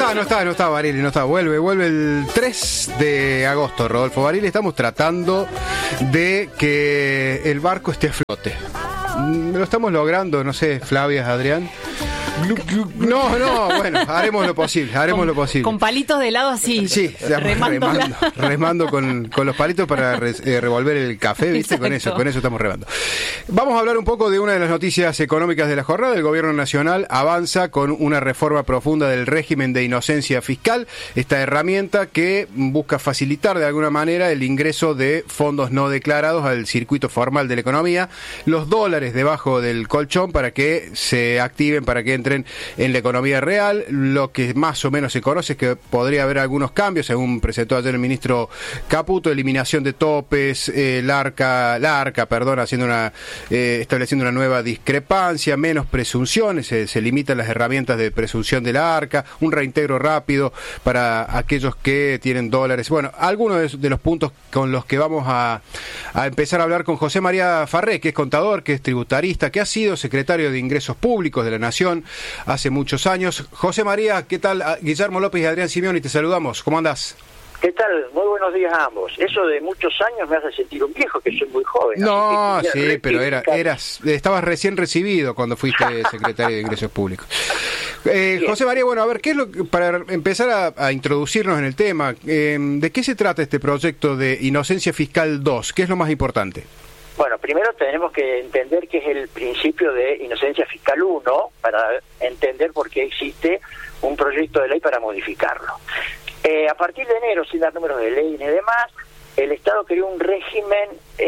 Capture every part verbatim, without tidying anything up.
está, no está, no está Barili, no está. Vuelve, vuelve el tres de agosto, Rodolfo Barili. Estamos tratando de que el barco esté a flote. Lo estamos logrando, no sé, Flavia, Adrián. No, no, bueno, haremos lo posible, haremos con, lo posible. Con palitos de helado así. Sí, remando, remando, remando con, con los palitos para re, eh, revolver el café, ¿viste? Exacto. Con eso, con eso estamos remando. Vamos a hablar un poco de una de las noticias económicas de la jornada. El gobierno nacional avanza con una reforma profunda del régimen de inocencia fiscal, esta herramienta que busca facilitar de alguna manera el ingreso de fondos no declarados al circuito formal de la economía, los dólares debajo del colchón para que se activen, para que entren en la economía real. Lo que más o menos se conoce es que podría haber algunos cambios, según presentó ayer el ministro Caputo: eliminación de topes, eh, la arca, la arca, perdón, haciendo una, eh, estableciendo una nueva discrepancia, menos presunciones, se, se limitan las herramientas de presunción de la arca, un reintegro rápido para aquellos que tienen dólares. Bueno, algunos de, de los puntos con los que vamos a, a empezar a hablar con José María Farré, que es contador, que es tributarista, que ha sido secretario de Ingresos Públicos de la Nación hace muchos años. José María, ¿qué tal? Guillermo López y Adrián Simeoni, te saludamos. ¿Cómo andás? ¿Qué tal? Muy buenos días a ambos. Eso de muchos años me hace sentir un viejo, que soy muy joven. No, sí, pero era, eras, estabas recién recibido cuando fuiste secretario de Ingresos Públicos. Eh, José María, bueno, a ver, ¿qué es lo que, para empezar a, a introducirnos en el tema, eh, ¿de qué se trata este proyecto de Inocencia Fiscal dos? ¿Qué es lo más importante? Bueno, primero tenemos que entender qué es el principio de Inocencia Fiscal uno, para entender por qué existe un proyecto de ley para modificarlo. Eh, a partir de enero, sin dar números de ley ni demás, el Estado creó un régimen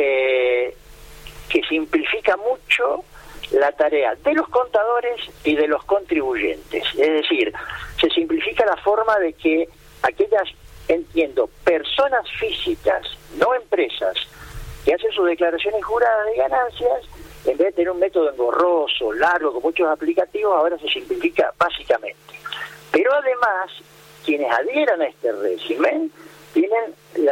eh, que simplifica mucho la tarea de los contadores y de los contribuyentes. Es decir, se simplifica la forma de que aquellas, entiendo, personas físicas, no empresas, que hacen sus declaraciones juradas de ganancias, en vez de tener un método engorroso, largo, con muchos aplicativos, ahora se simplifica básicamente. Pero además, quienes adhieran a este régimen tienen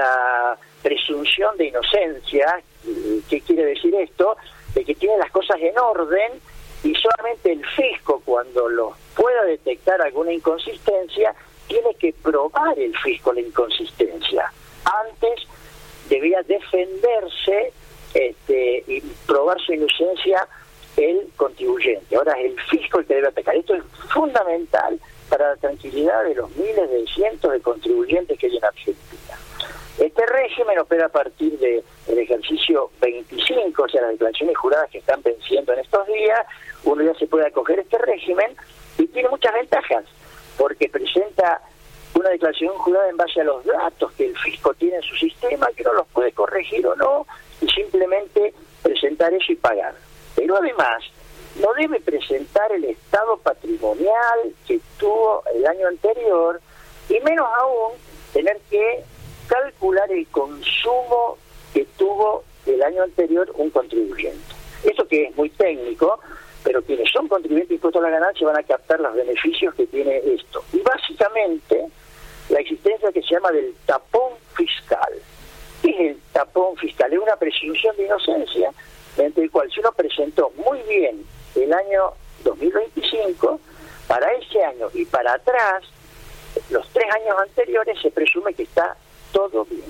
la presunción de inocencia. ¿Qué quiere decir esto? De que tienen las cosas en orden, y solamente el fisco, cuando los pueda detectar alguna inconsistencia, tiene que probar el fisco la inconsistencia. Antes debía defenderse este, y probar su inocencia el contribuyente. Ahora es el fisco el que debe atacar. Esto es fundamental para la tranquilidad de los miles de cientos de contribuyentes que hay en Argentina. Este régimen opera a partir del ejercicio veinticinco, o sea, las declaraciones juradas que están venciendo en estos días. Uno ya se puede acoger a este régimen y tiene muchas ventajas, porque presenta una declaración jurada en base a los datos que el fisco tiene en su sistema, que uno los puede corregir o no, y simplemente presentar eso y pagar. Pero además, no debe presentar el estado patrimonial que tuvo el año anterior, y menos aún tener que calcular el consumo que tuvo el año anterior un contribuyente. Eso que es muy técnico, pero quienes son contribuyentes de impuestos a la ganancia van a captar los beneficios que tiene esto. Y básicamente, la existencia que se llama del tapón fiscal. ¿Qué es el tapón fiscal? Es una presunción de inocencia, mediante el cual, si uno presentó muy bien el año dos mil veinticinco, para ese año y para atrás, los tres años anteriores, se presume que está todo bien.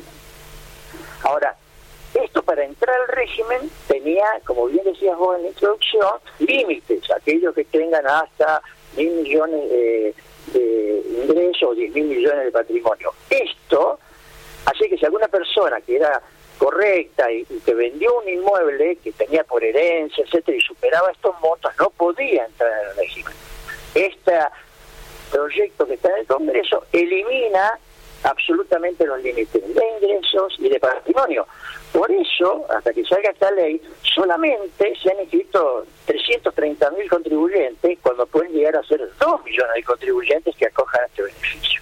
Ahora, esto para entrar al régimen tenía, como bien decías vos en la introducción, límites. Aquellos que tengan hasta mil millones de, de ingresos o diez mil millones de patrimonio. Esto hace que si alguna persona que era correcta y, y que vendió un inmueble que tenía por herencia, etcétera, y superaba estos montos, no podía entrar en el régimen. Este proyecto que está en el Congreso elimina absolutamente los límites de ingresos y de patrimonio. Por eso, hasta que salga esta ley, solamente se han inscrito trescientos treinta mil contribuyentes, cuando pueden llegar a ser dos millones de contribuyentes que acojan este beneficio.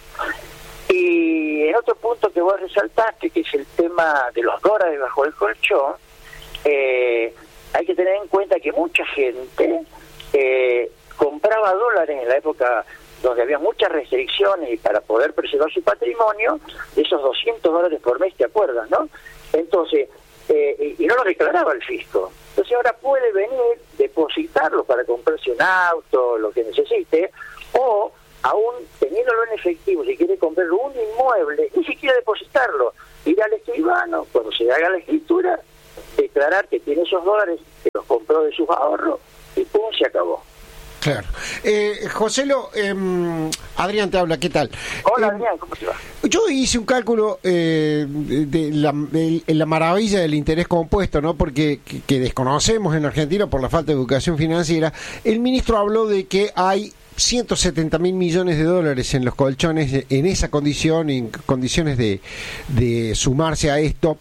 Y en otro punto que vos resaltaste, que es el tema de los dólares bajo el colchón, eh, hay que tener en cuenta que mucha gente eh, compraba dólares en la época donde había muchas restricciones y para poder preservar su patrimonio, de esos doscientos dólares por mes, ¿te acuerdas, no? Entonces, eh, y no lo declaraba el fisco. Entonces ahora puede venir, depositarlo para comprarse un auto, lo que necesite, o aún teniéndolo en efectivo, si quiere comprar un inmueble, ni siquiera depositarlo, ir al escribano, cuando se haga la escritura, declarar que tiene esos dólares, que los compró de sus ahorros, y pum, se acabó. Claro. Eh, Joselo, eh, Adrián te habla, ¿qué tal? Hola, eh, Adrián, ¿cómo te va? Yo hice un cálculo eh, de, la, de la maravilla del interés compuesto, ¿no? Porque que, que desconocemos en Argentina por la falta de educación financiera. El ministro habló de que hay ciento setenta mil millones de dólares en los colchones en esa condición, en condiciones de, de sumarse a esto.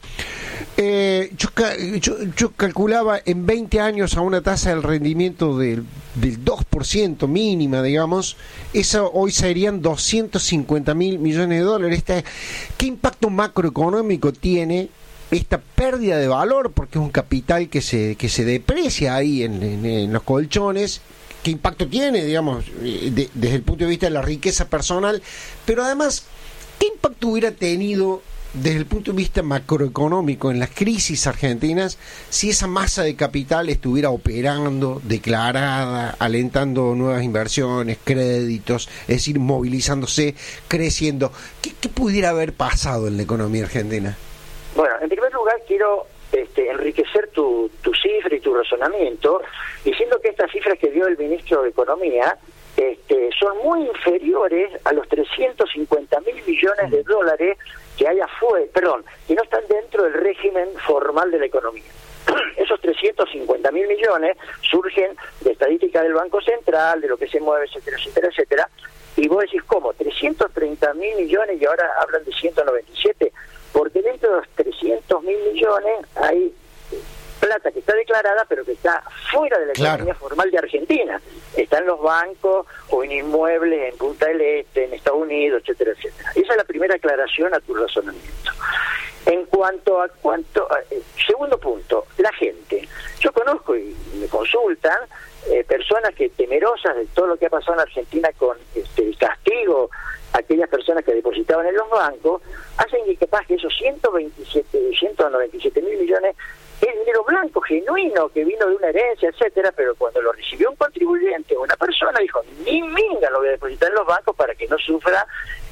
Eh, yo, yo, yo calculaba en veinte años a una tasa del rendimiento del, del dos por ciento mínima, digamos. Eso hoy serían doscientos cincuenta mil millones de dólares. Este, ¿qué impacto macroeconómico tiene esta pérdida de valor? Porque es un capital que se, que se deprecia ahí en, en, en los colchones. ¿Qué impacto tiene, digamos, de, desde el punto de vista de la riqueza personal? Pero además, ¿qué impacto hubiera tenido desde el punto de vista macroeconómico en las crisis argentinas si esa masa de capital estuviera operando, declarada, alentando nuevas inversiones, créditos, es decir, movilizándose, creciendo? ¿Qué, qué pudiera haber pasado en la economía argentina? Bueno, en primer lugar quiero este, enriquecer tu, tu cifra y tu razonamiento diciendo que estas cifras que dio el ministro de Economía este, son muy inferiores a los trescientos cincuenta mil millones de dólares que hay afuera, perdón, que no están dentro del régimen formal de la economía. Esos trescientos cincuenta mil millones surgen de estadística del Banco Central, de lo que se mueve, etcétera, etcétera, etcétera, y vos decís, ¿cómo? trescientos treinta mil millones y ahora hablan de ciento noventa y siete, porque dentro de los trescientos mil millones hay plata que está declarada, pero que está fuera de la claro. economía formal de Argentina. Está en los bancos o en inmuebles en Punta del Este, en Estados Unidos, etcétera, etcétera. Esa es la primera aclaración a tu razonamiento. En cuanto a cuanto a, eh, segundo punto, la gente. Yo conozco y me consultan eh, personas que temerosas de todo lo que ha pasado en Argentina con este, el castigo a aquellas personas que depositaban en los bancos, hacen que capaz que esos ciento veintisiete, ciento noventa y siete mil millones es dinero blanco, genuino, que vino de una herencia, etcétera, pero cuando lo recibió un contribuyente o una persona, dijo, ni minga lo voy a depositar en los bancos para que no sufra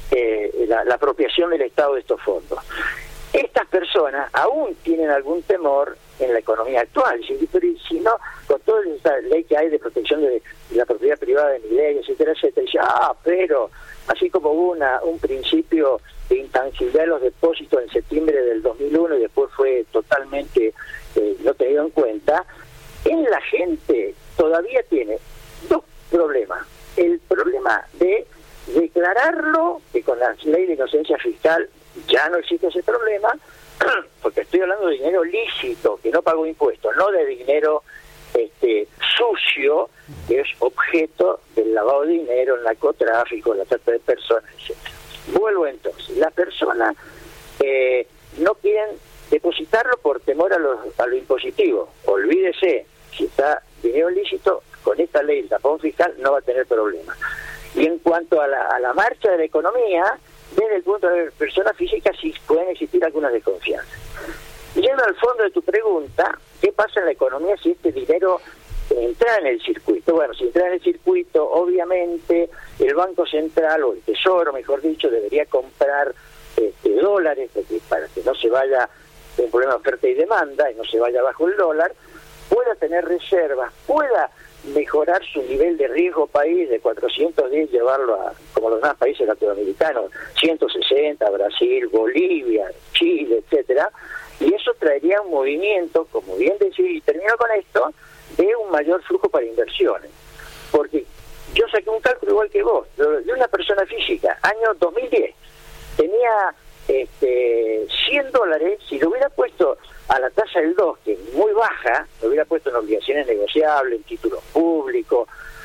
eh, la, la apropiación del Estado de estos fondos. Estas personas aún tienen algún temor en la economía actual, si, si no, con toda esta ley que hay de protección de, de la propiedad privada de mi ley, etcétera, etcétera, dice, ah, pero así como hubo una, un principio de intangibilidad de los depósitos en septiembre del dos mil uno y después fue totalmente eh, no tenido en cuenta, en la gente todavía tiene dos problemas. El problema de declararlo, que con la ley de inocencia fiscal ya no existe ese problema, porque estoy hablando de dinero lícito, que no pagó impuestos, no de dinero este sucio, que es objeto del lavado de dinero, el narcotráfico, la trata de personas, etcétera. Vuelvo entonces, las personas eh, no quieren depositarlo por temor a lo, a lo impositivo. Olvídese, si está dinero lícito, con esta ley del tapón fiscal no va a tener problema. Y en cuanto a la, a la marcha de la economía, desde el punto de vista de personas físicas sí pueden existir algunas desconfianzas. Yendo al fondo de tu pregunta, ¿qué pasa en la economía si este dinero entra en el circuito? Bueno, si entra en el circuito, obviamente el Banco Central, o el Tesoro, mejor dicho, debería comprar este, dólares porque, para que no se vaya un problema de oferta y demanda y no se vaya bajo el dólar, pueda tener reservas, pueda mejorar su nivel de riesgo país de cuatrocientos diez, llevarlo a, como los demás países latinoamericanos, ciento sesenta, Brasil, Bolivia, Chile, etcétera, y eso traería un movimiento, como bien decía, y termino con esto, de un mayor flujo para inversiones. Porque yo saqué un cálculo igual que vos, de una persona física, año dos mil diez, tenía este, cien dólares, si lo hubiera puesto a la tasa del dos, que es muy baja, lo hubiera puesto en obligaciones negociables, en títulos públicos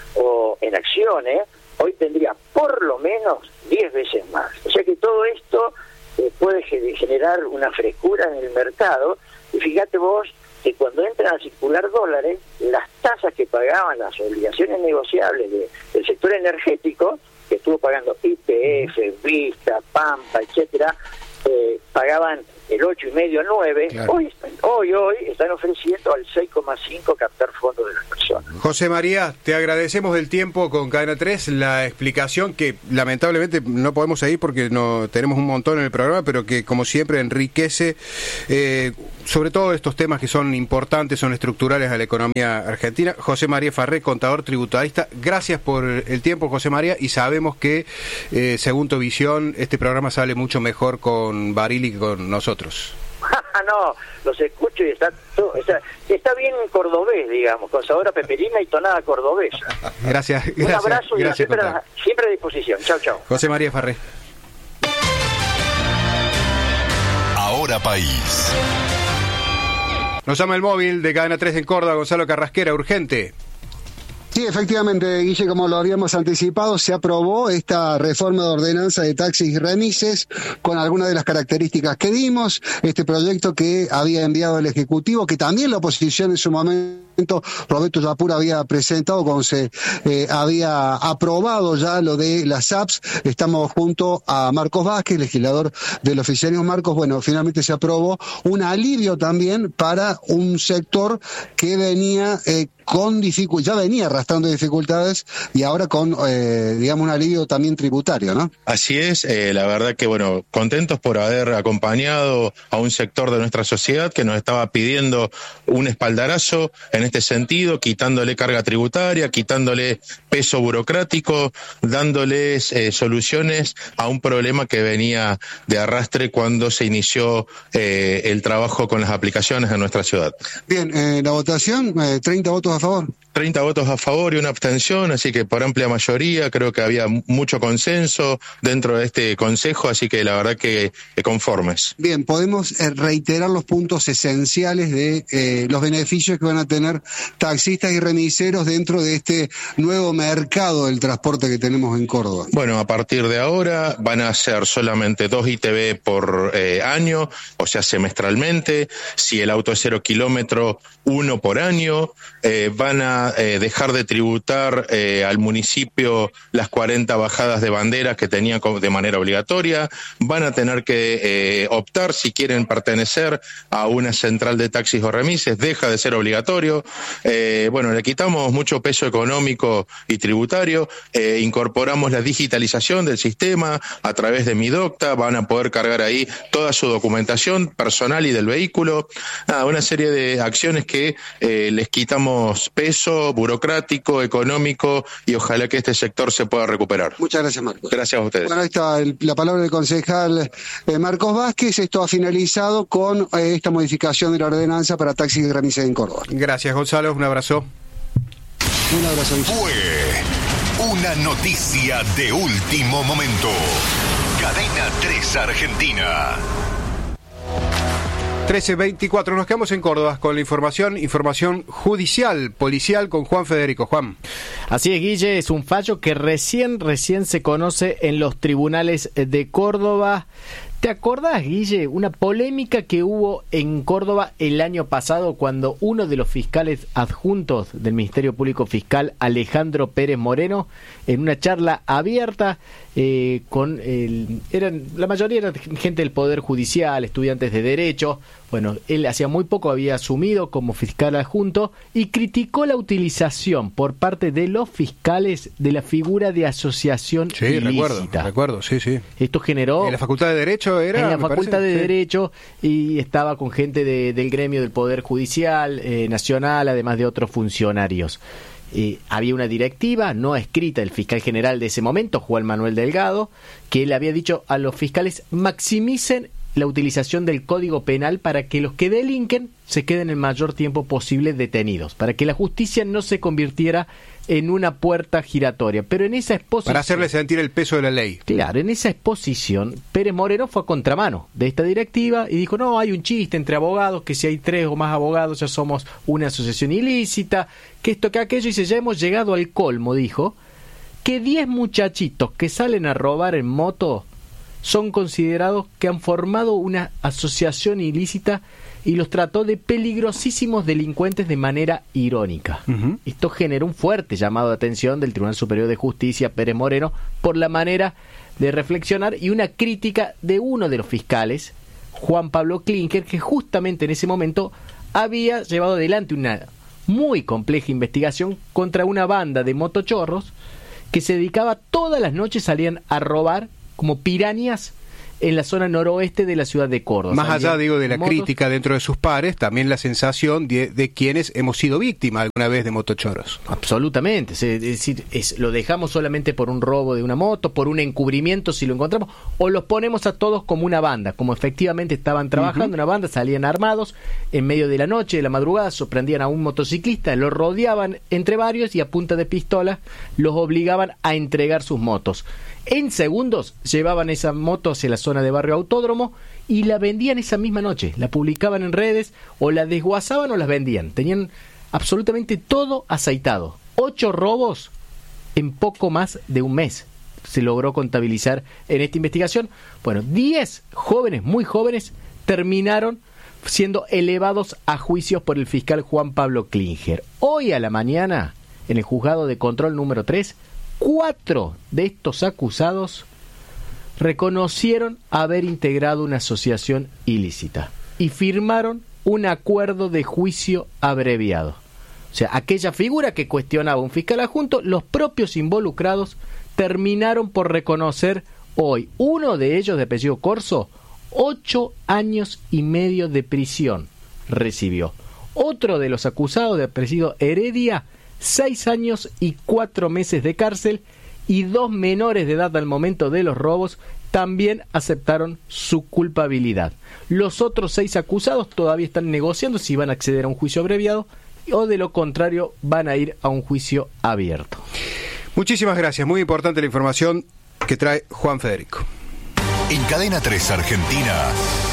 o en acciones, hoy tendría por lo menos diez veces más. O sea que todo esto eh, puede generar una frescura en el mercado, y fíjate vos que cuando entran a circular dólares, las tasas que pagaban las obligaciones negociables de, del sector energético, que estuvo pagando I P F, Vista, Pampa, etcétera, eh, pagaban el ocho y medio, nueve, claro. Hoy están Hoy, hoy están ofreciendo al seis coma cinco captar fondos de las personas. José María, te agradecemos el tiempo con Cadena tres, la explicación que lamentablemente no podemos seguir porque no tenemos un montón en el programa, pero que como siempre enriquece eh, sobre todo estos temas que son importantes, son estructurales a la economía argentina. José María Farré, contador tributarista, gracias por el tiempo, José María, y sabemos que eh, según tu visión este programa sale mucho mejor con Barili que con nosotros. No, los escucho y está, todo, está está bien cordobés, digamos, con sabor a peperina y tonada cordobesa. Gracias, gracias. Un abrazo y gracias, siempre, a, siempre a disposición. Chao, chao. José María Farré. Ahora País. Nos llama el móvil de Cadena tres en Córdoba, Gonzalo Carrasquera, urgente. Sí, efectivamente, Guille, como lo habíamos anticipado, se aprobó esta reforma de ordenanza de taxis y remises con algunas de las características que dimos. Este proyecto que había enviado el Ejecutivo, que también la oposición en su momento, Roberto Yapur había presentado cuando se eh, había aprobado ya lo de las apps. Estamos junto a Marcos Vázquez, legislador del oficialismo. Marcos, bueno, finalmente se aprobó un alivio también para un sector que venía eh, con dificultades, ya venía arrastrando dificultades y ahora con, eh, digamos, un alivio también tributario, ¿no? Así es, eh, la verdad que, bueno, contentos por haber acompañado a un sector de nuestra sociedad que nos estaba pidiendo un espaldarazo en este sentido, quitándole carga tributaria, quitándole peso burocrático, dándoles eh, soluciones a un problema que venía de arrastre cuando se inició eh, el trabajo con las aplicaciones en nuestra ciudad. Bien, eh, la votación, eh, treinta votos a favor. treinta votos a favor y una abstención, así que por amplia mayoría creo que había mucho consenso dentro de este consejo, así que la verdad que, que conformes. Bien, podemos eh, reiterar los puntos esenciales de eh, los beneficios que van a tener taxistas y remiseros dentro de este nuevo mercado del transporte que tenemos en Córdoba. Bueno, a partir de ahora van a ser solamente dos I T V por eh, año, o sea, semestralmente. Si el auto es cero kilómetro, uno por año. Eh, van a eh, dejar de tributar eh, al municipio las cuarenta bajadas de banderas que tenían de manera obligatoria. Van a tener que eh, optar si quieren pertenecer a una central de taxis o remises. Deja de ser obligatorio. Eh, bueno, le quitamos mucho peso económico y tributario. Eh, incorporamos la digitalización del sistema a través de Midocta. Van a poder cargar ahí toda su documentación personal y del vehículo. Nada, una serie de acciones que eh, les quitamos peso burocrático, económico, y ojalá que este sector se pueda recuperar. Muchas gracias, Marcos. Gracias a ustedes. Bueno, ahí está el, la palabra del concejal eh, Marcos Vázquez. Esto ha finalizado con eh, esta modificación de la ordenanza para taxis y remises en Córdoba. Gracias, Gonzalo. Un abrazo. Un abrazo. Fue una noticia de último momento. Cadena tres Argentina. trece veinticuatro, nos quedamos en Córdoba con la información, información judicial, policial con Juan Federico. Juan. Así es, Guille, es un fallo que recién, recién se conoce en los tribunales de Córdoba. ¿Te acordás, Guille, una polémica que hubo en Córdoba el año pasado cuando uno de los fiscales adjuntos del Ministerio Público Fiscal, Alejandro Pérez Moreno, en una charla abierta eh, con el, eran la mayoría era gente del Poder Judicial, estudiantes de Derecho, bueno, él hacía muy poco había asumido como fiscal adjunto y criticó la utilización por parte de los fiscales de la figura de asociación sí, ilícita. recuerdo, recuerdo, sí, sí. Esto generó... En la Facultad de Derecho era... En la Facultad parece, de sí. Derecho, y estaba con gente de, del gremio del Poder Judicial eh, Nacional, además de otros funcionarios. Eh, había una directiva no escrita del fiscal general de ese momento, Juan Manuel Delgado, que le había dicho a los fiscales: maximicen la utilización del Código Penal para que los que delinquen se queden el mayor tiempo posible detenidos, para que la justicia no se convirtiera en una puerta giratoria. Pero en esa exposición... Para hacerle sentir el peso de la ley. Claro, en esa exposición, Pérez Moreno fue a contramano de esta directiva y dijo: no, hay un chiste entre abogados, que si hay tres o más abogados ya somos una asociación ilícita, que esto, que aquello, y dice: ya hemos llegado al colmo, dijo, que diez muchachitos que salen a robar en moto son considerados que han formado una asociación ilícita, y los trató de peligrosísimos delincuentes de manera irónica. Uh-huh. Esto generó un fuerte llamado de atención del Tribunal Superior de Justicia, Pérez Moreno, por la manera de reflexionar y una crítica de uno de los fiscales Juan Pablo Klinger, que justamente en ese momento había llevado adelante una muy compleja investigación contra una banda de motochorros que se dedicaba todas las noches, salían a robar como pirañas en la zona noroeste de la ciudad de Córdoba. Más allá, digo, de la motos. crítica dentro de sus pares, también la sensación de, de quienes hemos sido víctimas alguna vez de motochoros. Absolutamente, es decir, es, lo dejamos solamente por un robo de una moto, por un encubrimiento si lo encontramos, o los ponemos a todos como una banda, como efectivamente estaban trabajando uh-huh. una banda, salían armados, en medio de la noche, de la madrugada, sorprendían a un motociclista, lo rodeaban entre varios y a punta de pistola los obligaban a entregar sus motos. En segundos llevaban esa moto hacia la zona de Barrio Autódromo y la vendían esa misma noche. La publicaban en redes o la desguazaban o las vendían. Tenían absolutamente todo aceitado. Ocho robos en poco más de un mes se logró contabilizar en esta investigación. Bueno, diez jóvenes, muy jóvenes, terminaron siendo elevados a juicios por el fiscal Juan Pablo Klinger. Hoy a la mañana, en el juzgado de control número tres, cuatro de estos acusados reconocieron haber integrado una asociación ilícita y firmaron un acuerdo de juicio abreviado. O sea, aquella figura que cuestionaba un fiscal adjunto, los propios involucrados terminaron por reconocer hoy. Uno de ellos, de apellido Corso, ocho años y medio de prisión recibió. Otro de los acusados, de apellido Heredia, seis años y cuatro meses de cárcel, y dos menores de edad al momento de los robos también aceptaron su culpabilidad. Los otros seis acusados todavía están negociando si van a acceder a un juicio abreviado o de lo contrario van a ir a un juicio abierto. Muchísimas gracias, muy importante la información que trae Juan Federico. En Cadena tres Argentina,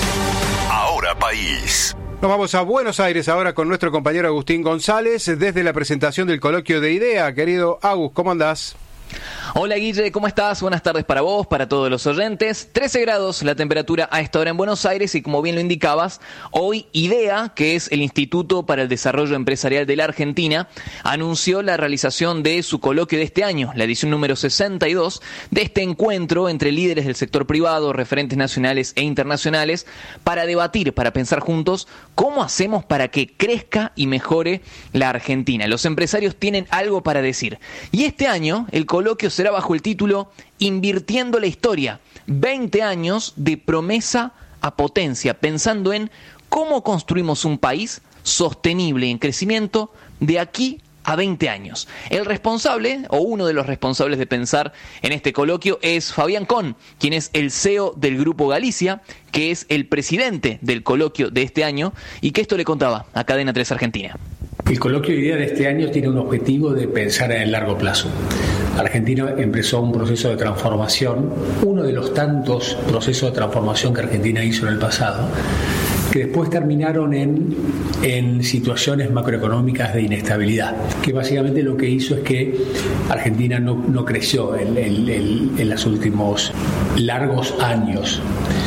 Ahora País. Nos vamos a Buenos Aires ahora con nuestro compañero Agustín González desde la presentación del coloquio de IDEA. Querido Agus, ¿cómo andás? Hola Guille, ¿cómo estás? Buenas tardes para vos, para todos los oyentes. trece grados la temperatura a esta hora en Buenos Aires y como bien lo indicabas, hoy IDEA, que es el Instituto para el Desarrollo Empresarial de la Argentina, anunció la realización de su coloquio de este año, la edición número sesenta y dos, de este encuentro entre líderes del sector privado, referentes nacionales e internacionales, para debatir, para pensar juntos cómo hacemos para que crezca y mejore la Argentina. Los empresarios tienen algo para decir. Y este año el coloquio será bajo el título Invirtiendo la Historia, veinte años de promesa a potencia, pensando en cómo construimos un país sostenible y en crecimiento de aquí a veinte años. El responsable, o uno de los responsables de pensar en este coloquio, es Fabián Con, quien es el C E O del Grupo Galicia, que es el presidente del coloquio de este año, y que esto le contaba a Cadena tres Argentina. El coloquio de IDEA de este año tiene un objetivo de pensar en el largo plazo. Argentina empezó un proceso de transformación, uno de los tantos procesos de transformación que Argentina hizo en el pasado, que después terminaron en, en situaciones macroeconómicas de inestabilidad, que básicamente lo que hizo es que Argentina no, no creció en, en, en, en los últimos largos años.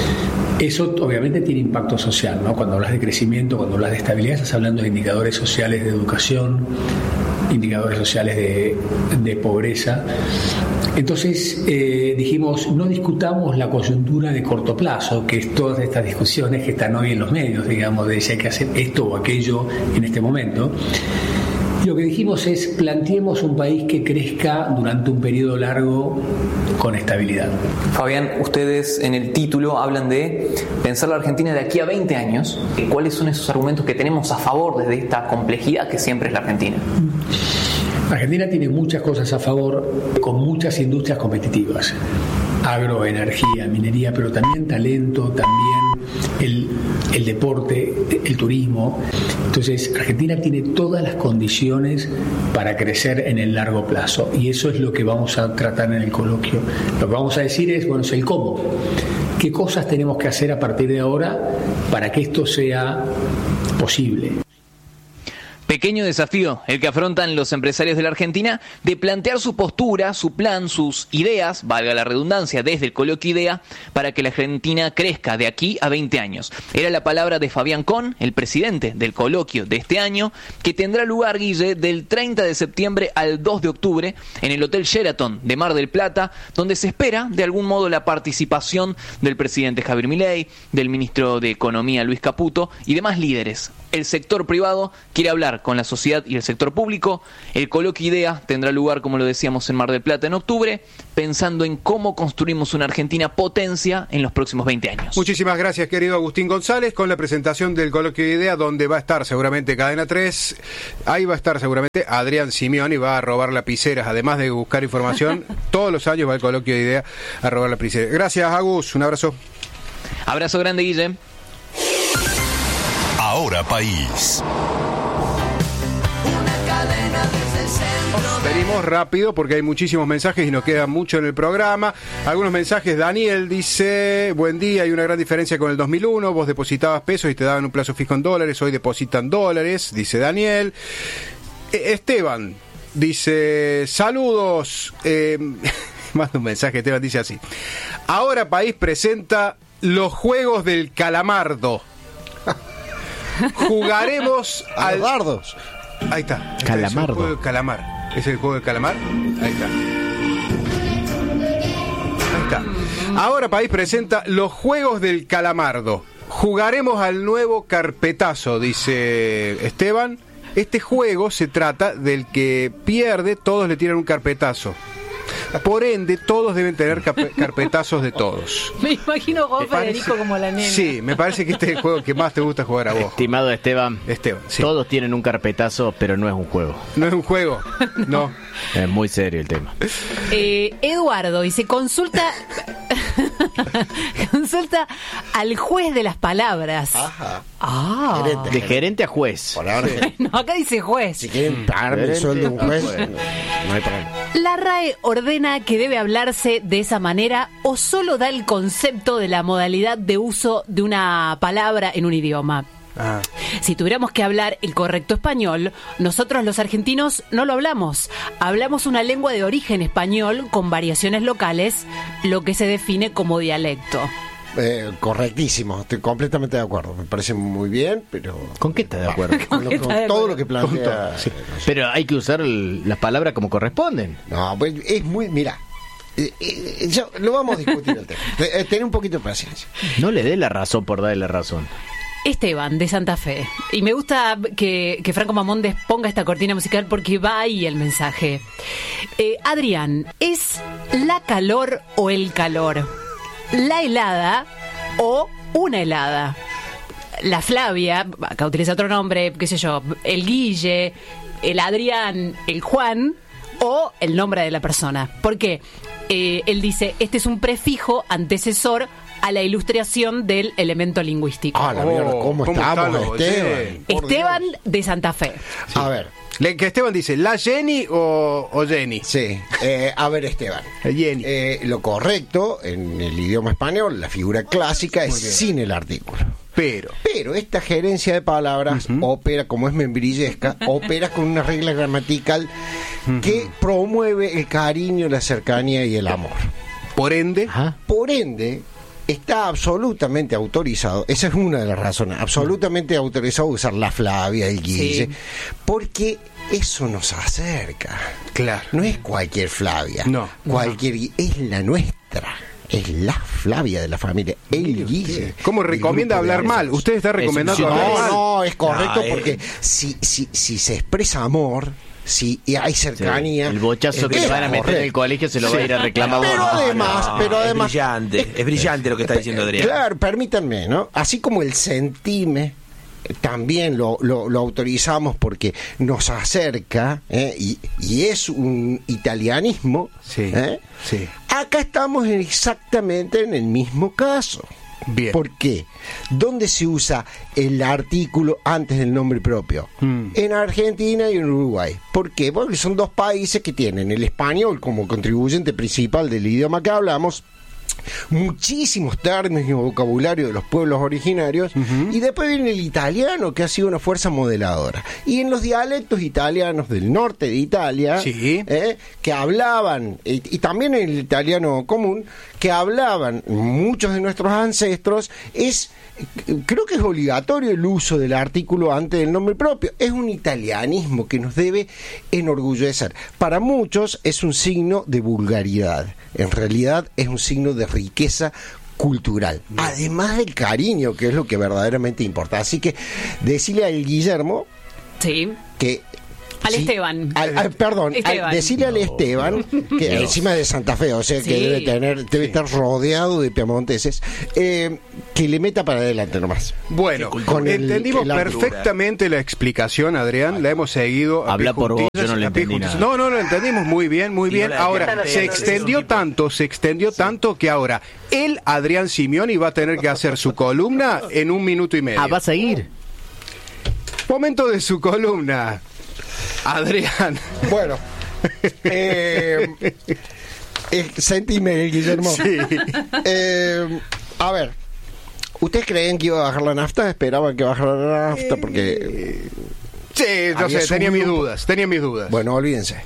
Eso obviamente tiene impacto social, ¿no? Cuando hablas de crecimiento, cuando hablas de estabilidad, estás hablando de indicadores sociales de educación, indicadores sociales de, de pobreza. Entonces eh, dijimos, no discutamos la coyuntura de corto plazo, que es todas estas discusiones que están hoy en los medios, digamos, de si hay que hacer esto o aquello en este momento. Lo que dijimos es, planteemos un país que crezca durante un periodo largo con estabilidad. Fabián, ustedes en el título hablan de pensar la Argentina de aquí a veinte años. ¿Cuáles son esos argumentos que tenemos a favor desde esta complejidad que siempre es la Argentina? Argentina tiene muchas cosas a favor, con muchas industrias competitivas. Agro, energía, minería, pero también talento, también el, el deporte, el turismo. Entonces, Argentina tiene todas las condiciones para crecer en el largo plazo y eso es lo que vamos a tratar en el coloquio. Lo que vamos a decir es, bueno, es el cómo. ¿Qué cosas tenemos que hacer a partir de ahora para que esto sea posible? Pequeño desafío el que afrontan los empresarios de la Argentina de plantear su postura, su plan, sus ideas, valga la redundancia, desde el coloquio IDEA, para que la Argentina crezca de aquí a veinte años. Era la palabra de Fabián Kohn, el presidente del coloquio de este año, que tendrá lugar, Guille, del treinta de septiembre al dos de octubre en el Hotel Sheraton de Mar del Plata, donde se espera de algún modo la participación del presidente Javier Milei, del ministro de Economía Luis Caputo y demás líderes. El sector privado quiere hablar con la sociedad y el sector público. El coloquio IDEA tendrá lugar, como lo decíamos, en Mar del Plata en octubre, pensando en cómo construimos una Argentina potencia en los próximos veinte años. Muchísimas gracias, querido Agustín González, con la presentación del coloquio IDEA, donde va a estar seguramente Cadena tres. Ahí va a estar seguramente Adrián Simeoni, va a robar lapiceras, además de buscar información. Todos los años va el coloquio IDEA a robar lapiceras. Gracias, Agus, un abrazo. Abrazo grande, Guille. Ahora País. Venimos rápido porque hay muchísimos mensajes y nos queda mucho en el programa. Algunos mensajes. Daniel dice: buen día, hay una gran diferencia con el dos mil uno. Vos depositabas pesos y te daban un plazo fijo en dólares. Hoy depositan dólares, dice Daniel. Esteban dice: saludos. Eh, manda un mensaje. Esteban dice así: Ahora País presenta los Juegos del Calamardo. Jugaremos al dardos. Ahí está. Calamardo. Es el juego de calamar. ¿Es el juego de calamar? Ahí está. Ahí está. Ahora País presenta los Juegos del Calamardo. Jugaremos al nuevo carpetazo, dice Esteban. Este juego se trata del que pierde, todos le tiran un carpetazo. Por ende, todos deben tener carpetazos de todos. Me imagino vos, Federico, parece, como la nena. Sí, me parece que este es el juego que más te gusta jugar a vos. Estimado Esteban, Esteban sí. Todos tienen un carpetazo, pero no es un juego. No es un juego, no. Es muy serio el tema. Eh, Eduardo dice: consulta consulta al juez de las palabras. Ajá. Ah. Gerente, de gerente a juez. Por ahora, no, acá dice juez. si quieren pagarme el sueldo de un juez, no hay problema. ¿La R A E ordena que debe hablarse de esa manera o solo da el concepto de la modalidad de uso de una palabra en un idioma? Ah. Si tuviéramos que hablar el correcto español, nosotros los argentinos no lo hablamos. Hablamos una lengua de origen español con variaciones locales, lo que se define como dialecto. Eh, correctísimo, estoy completamente de acuerdo. Me parece muy bien, pero... ¿Con qué está de acuerdo? Con, lo, con todo lo que plantea... Sí. Pero hay que usar el, las palabras como corresponden. No, pues es muy... Mira, eh, eh, yo, lo vamos a discutir el tema. Eh, Tener un poquito de paciencia. No le dé la razón por darle la razón. Esteban, de Santa Fe. Y me gusta que, que Franco Mamondes ponga esta cortina musical porque va ahí el mensaje. Eh, Adrián, ¿es la calor o el calor? ¿La helada o una helada? La Flavia, acá utiliza otro nombre, qué sé yo, el Guille, el Adrián, el Juan o el nombre de la persona. ¿Por qué? Eh, él dice, este es un prefijo antecesor a la ilustración del elemento lingüístico. Ah, la mierda, ¿cómo, ¿cómo estamos, estamos, Esteban? Por Esteban Dios. de Santa Fe. Sí. A ver. Le, que Esteban dice, ¿la Jenny o, o Jenny? Sí, eh, a ver, Esteban. Jenny. Eh, lo correcto en el idioma español, la figura clásica es sin el artículo. Pero. Pero esta gerencia de palabras uh-huh. opera, como es membrillesca, opera con una regla gramatical uh-huh. que promueve el cariño, la cercanía y el amor. Por ende. Ajá. Por ende, está absolutamente autorizado, esa es una de las razones, absolutamente autorizado usar la Flavia, el Guille, sí. porque eso nos acerca. Claro. No es cualquier Flavia. No. Cualquier, no. Es la nuestra. Es la Flavia de la familia, el Guille. ¿Cómo recomienda hablar mal? Usted está recomendando no, hablar mal. No, es correcto no, porque eh. si, si, si se expresa amor, si hay cercanía, sí, el bochazo que le van a meter correcto. en el colegio se lo sí. va a ir a reclamar. Pero además, no, pero además es brillante, es brillante lo que está diciendo Adrián. Claro, permítanme, ¿no? Así como el sentime también lo, lo, lo autorizamos porque nos acerca, ¿eh? y, y es un italianismo. Sí, ¿eh? sí. Acá estamos exactamente en el mismo caso. Bien. ¿Por qué? ¿Dónde se usa el artículo antes del nombre propio? Mm. En Argentina y en Uruguay. ¿Por qué? Porque son dos países que tienen el español como contribuyente principal del idioma que hablamos muchísimos términos y vocabulario de los pueblos originarios, uh-huh. y después viene el italiano, que ha sido una fuerza modeladora. Y en los dialectos italianos del norte de Italia, sí. eh, que hablaban, y, y también en el italiano común, que hablaban muchos de nuestros ancestros, es creo que es obligatorio el uso del artículo antes del nombre propio. Es un italianismo que nos debe enorgullecer. Para muchos es un signo de vulgaridad. En realidad es un signo de riqueza cultural, además del cariño, que es lo que verdaderamente importa. Así que decirle al Guillermo, sí, que al sí, Esteban. Al, al, perdón, Esteban. Al, decirle al Esteban, que no. encima de Santa Fe, o sea que sí. debe tener, debe sí. estar rodeado de piamonteses, eh, que le meta para adelante nomás. Bueno, con entendimos el, el perfectamente la explicación, Adrián, la hemos seguido. Habla por vos, yo no le entendí nada. No, no, lo entendimos muy bien, muy bien. No ahora, se extendió tanto, se extendió sí. tanto que ahora él, Adrián Simioni, va a tener que hacer su columna en un minuto y medio. Ah, ¿va a seguir? Momento de su columna. Adrián. Bueno, eh, eh, sentime, Guillermo. Sí. Eh, a ver, ¿ustedes creían que iba a bajar la nafta? ¿Esperaban que bajara la nafta? Porque... Sí, no sé, tenía mis dudas, tenía mis dudas. Bueno, olvídense.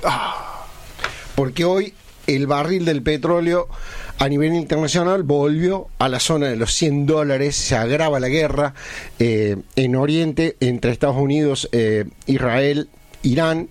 Porque hoy el barril del petróleo a nivel internacional volvió a la zona de los cien dólares, se agrava la guerra eh, en Oriente entre Estados Unidos, eh, Israel, Irán,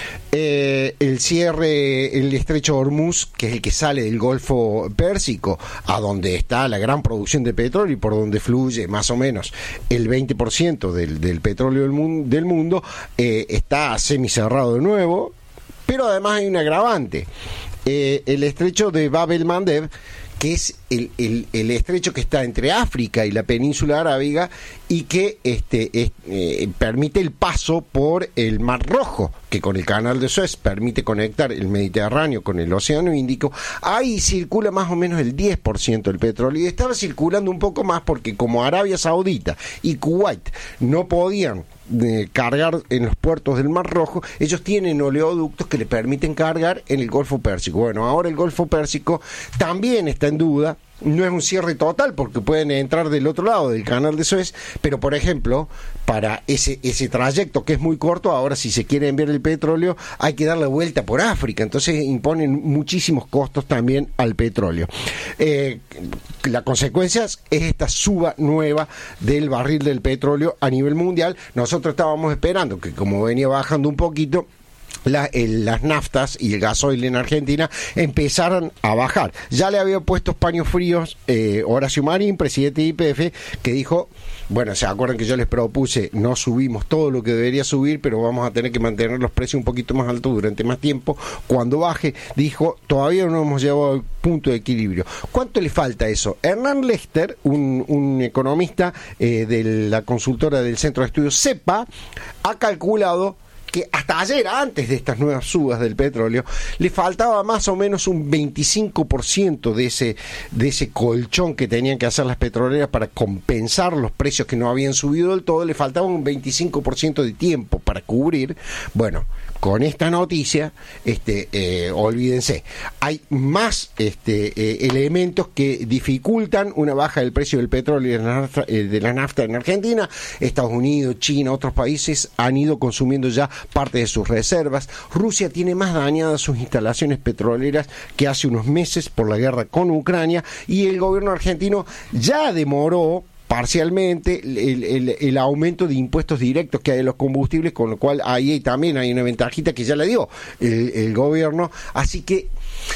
eh, el cierre, el estrecho Hormuz, que es el que sale del Golfo Pérsico, a donde está la gran producción de petróleo y por donde fluye más o menos el veinte por ciento del, del petróleo del, mu- del mundo, eh, está semicerrado de nuevo, pero además hay un agravante. Eh, el estrecho de Bab el-Mandeb, que es el, el, el estrecho que está entre África y la península arábiga y que este, es, eh, permite el paso por el Mar Rojo, que con el canal de Suez permite conectar el Mediterráneo con el Océano Índico. Ahí circula más o menos el diez por ciento del petróleo y estaba circulando un poco más porque como Arabia Saudita y Kuwait no podían de cargar en los puertos del Mar Rojo, ellos tienen oleoductos que le permiten cargar en el Golfo Pérsico. Bueno, ahora el Golfo Pérsico también está en duda. No es un cierre total porque pueden entrar del otro lado del canal de Suez, pero por ejemplo, para ese ese trayecto que es muy corto, ahora si se quiere enviar el petróleo hay que dar la vuelta por África, entonces imponen muchísimos costos también al petróleo. Eh, la consecuencia es esta suba nueva del barril del petróleo a nivel mundial. Nosotros estábamos esperando que, como venía bajando un poquito, La, el, las naftas y el gasoil en Argentina empezaron a bajar. Ya le había puesto paños fríos eh, Horacio Marín, presidente de Y P F, que dijo, bueno, se acuerdan que yo les propuse, no subimos todo lo que debería subir, pero vamos a tener que mantener los precios un poquito más altos durante más tiempo. Cuando baje, dijo, todavía no hemos llegado al punto de equilibrio. ¿Cuánto le falta eso? Hernán Lester, un, un economista eh, de la consultora del Centro de Estudios CEPA, ha calculado que hasta ayer, antes de estas nuevas subas del petróleo, le faltaba más o menos un veinticinco por ciento de ese, de ese colchón que tenían que hacer las petroleras para compensar los precios que no habían subido del todo, le faltaba un veinticinco por ciento de tiempo para cubrir. Bueno, con esta noticia, este, eh, olvídense, hay más este, eh, elementos que dificultan una baja del precio del petróleo y de la, nafta, eh, de la nafta en Argentina. Estados Unidos, China, otros países han ido consumiendo ya parte de sus reservas. Rusia tiene más dañadas sus instalaciones petroleras que hace unos meses por la guerra con Ucrania, y el gobierno argentino ya demoró parcialmente el, el, el aumento de impuestos directos que hay en los combustibles, con lo cual ahí también hay una ventajita que ya le dio el, el gobierno. Así que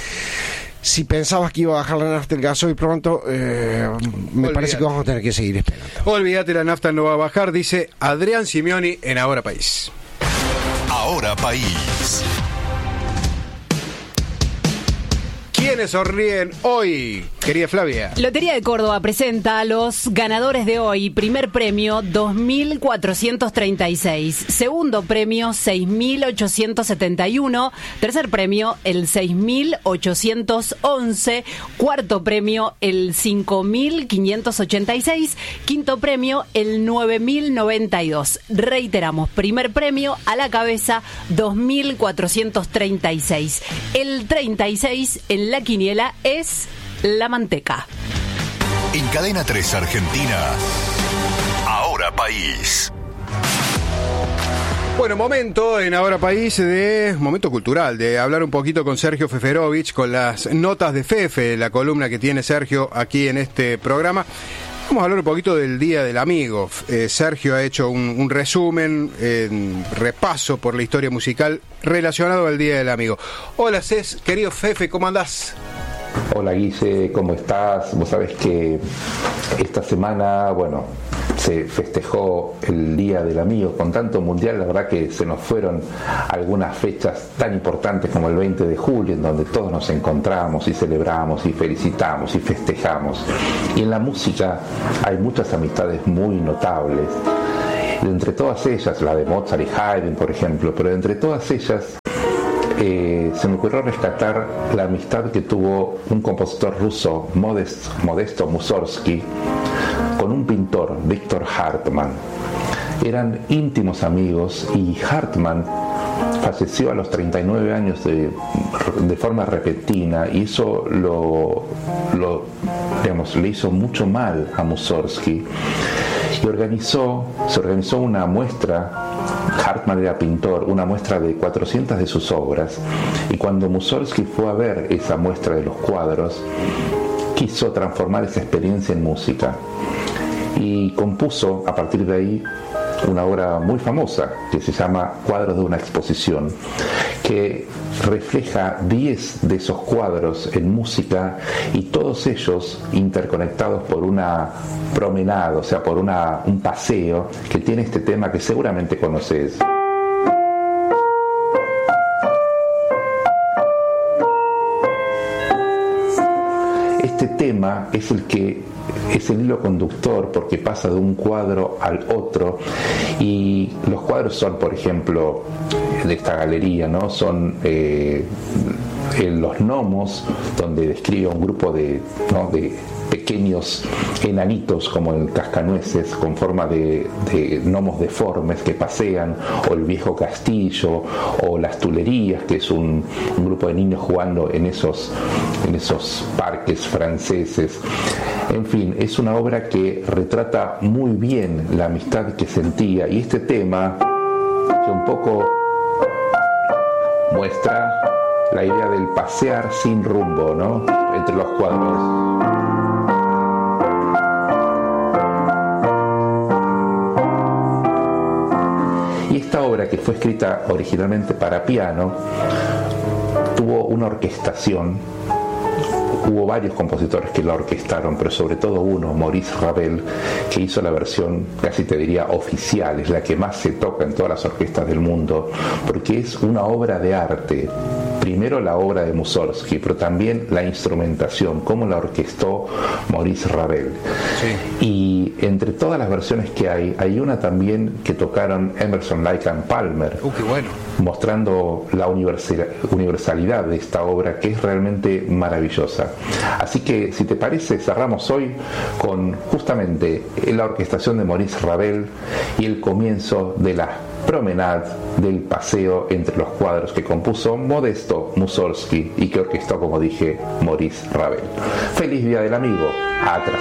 si pensabas que iba a bajar la nafta, el gasoil pronto, eh, me Olvídate. parece que vamos a tener que seguir esperando. Olvídate, la nafta no va a bajar, dice Adrián Simioni en Ahora País. Ahora País. ¿Quiénes sonríen hoy, querida Flavia? Lotería de Córdoba presenta a los ganadores de hoy. Primer premio, dos mil cuatrocientos treinta y seis. Segundo premio, seis mil ochocientos setenta y uno. Tercer premio, el seis mil ochocientos once. Cuarto premio, el cinco mil quinientos ochenta y seis. Quinto premio, el nueve mil noventa y dos. Reiteramos, primer premio a la cabeza, dos mil cuatrocientos treinta y seis. El treinta y seis en la quiniela es La Manteca. En Cadena tres Argentina, Ahora País. Bueno, momento en Ahora País de momento cultural, de hablar un poquito con Sergio Feferovich, con las notas de Fefe, la columna que tiene Sergio aquí en este programa. Vamos a hablar un poquito del Día del Amigo. Eh, Sergio ha hecho un, un resumen, eh, repaso por la historia musical relacionado al Día del Amigo. Hola, Cés, querido Fefe, ¿cómo andás? Hola, Guille, ¿cómo estás? Vos sabés que esta semana, bueno, se festejó el Día del Amigo con tanto mundial. La verdad que se nos fueron algunas fechas tan importantes como el veinte de julio, en donde todos nos encontramos y celebramos y felicitamos y festejamos. Y en la música hay muchas amistades muy notables. De entre todas ellas, la de Mozart y Haydn, por ejemplo, pero de entre todas ellas Eh, se me ocurrió rescatar la amistad que tuvo un compositor ruso, Modest, Modesto Mussorgsky, con un pintor, Victor Hartmann. Eran íntimos amigos y Hartmann falleció a los treinta y nueve años de, de forma repentina, y eso lo, lo, digamos, le hizo mucho mal a Mussorgsky. Y organizó, se organizó una muestra. Hartmann era pintor, una muestra de cuatrocientas de sus obras, y cuando Mussorgsky fue a ver esa muestra de los cuadros, quiso transformar esa experiencia en música y compuso a partir de ahí una obra muy famosa que se llama Cuadros de una exposición, que refleja diez de esos cuadros en música, y todos ellos interconectados por una promenada, o sea, por una, un paseo que tiene este tema que seguramente conoces. Este tema es el que es el hilo conductor, porque pasa de un cuadro al otro, y los cuadros son, por ejemplo, de esta galería, ¿no? Son eh, en los gnomos, donde describe un grupo de, ¿no? de pequeños enanitos como el cascanueces, con forma de, de gnomos deformes que pasean, o el viejo castillo, o las Tulerías, que es un, un grupo de niños jugando en esos, en esos parques franceses. En fin, es una obra que retrata muy bien la amistad que sentía, y este tema que un poco muestra la idea del pasear sin rumbo, ¿no?, entre los cuadros. Y esta obra, que fue escrita originalmente para piano, tuvo una orquestación. Hubo varios compositores que la orquestaron, pero sobre todo uno, Maurice Ravel, que hizo la versión, casi te diría, oficial. Es la que más se toca en todas las orquestas del mundo, porque es una obra de arte. Primero la obra de Mussorgsky, pero también la instrumentación, cómo la orquestó Maurice Ravel. Sí. Y entre todas las versiones que hay, hay una también que tocaron Emerson, Lake and Palmer, uh, qué bueno, mostrando la universalidad de esta obra, que es realmente maravillosa. Así que, si te parece, cerramos hoy con justamente la orquestación de Maurice Ravel y el comienzo de la promenade, del paseo entre los cuadros, que compuso Modesto Mussorgsky y que orquestó, como dije, Maurice Ravel. Feliz Día del Amigo. Atrás.